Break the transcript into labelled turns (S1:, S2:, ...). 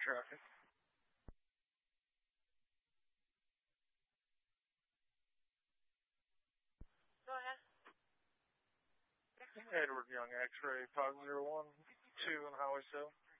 S1: traffic.
S2: Go ahead.
S1: Edward Young, X-ray 5012 on Highway 7.